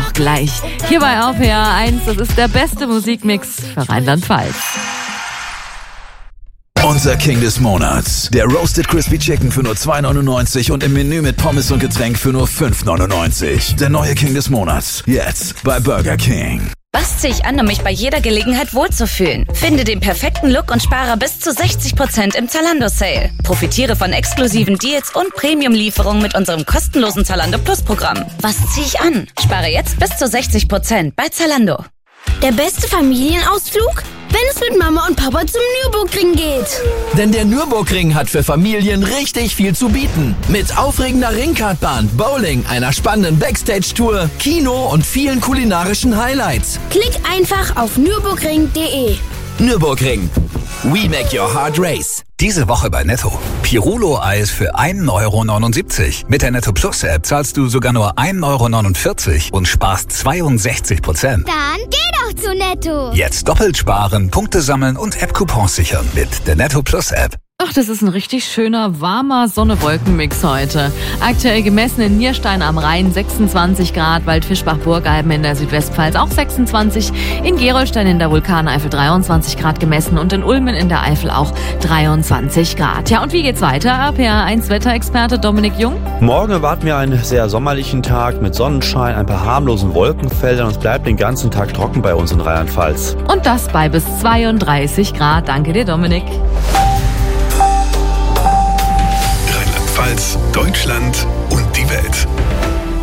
auch gleich. Hier bei RPR 1, das ist der beste Musikmix für Rheinland-Pfalz. Unser King des Monats. Der Roasted Crispy Chicken für nur 2,99 und im Menü mit Pommes und Getränk für nur 5,99. Der neue King des Monats. Jetzt bei Burger King. Was ziehe ich an, um mich bei jeder Gelegenheit wohlzufühlen? Finde den perfekten Look und spare bis zu 60% im Zalando-Sale. Profitiere von exklusiven Deals und Premium-Lieferungen mit unserem kostenlosen Zalando Plus-Programm. Was ziehe ich an? Spare jetzt bis zu 60% bei Zalando. Der beste Familienausflug? Wenn es mit Mama und Papa zum Nürburgring geht. Denn der Nürburgring hat für Familien richtig viel zu bieten. Mit aufregender Ringkartbahn, Bowling, einer spannenden Backstage-Tour, Kino und vielen kulinarischen Highlights. Klick einfach auf nürburgring.de. Nürburgring. We make your heart race. Diese Woche bei Netto. Pirulo-Eis für 1,79 €. Mit der Netto Plus App zahlst du sogar nur 1,49 € und sparst 62%. Dann geh doch zu Netto. Jetzt doppelt sparen, Punkte sammeln und App-Coupons sichern mit der Netto Plus App. Ach, das ist ein richtig schöner, warmer Sonne-Wolken-Mix heute. Aktuell gemessen in Nierstein am Rhein 26 Grad, Waldfischbach-Burgalben in der Südwestpfalz auch 26, in Gerolstein in der Vulkaneifel 23 Grad gemessen und in Ulmen in der Eifel auch 23 Grad. Ja, und wie geht's weiter? RPR 1 Wetterexperte Dominik Jung. Morgen erwarten wir einen sehr sommerlichen Tag mit Sonnenschein, ein paar harmlosen Wolkenfeldern und es bleibt den ganzen Tag trocken bei uns in Rheinland-Pfalz. Und das bei bis 32 Grad. Danke dir, Dominik. Rheinland-Pfalz, Deutschland und die Welt.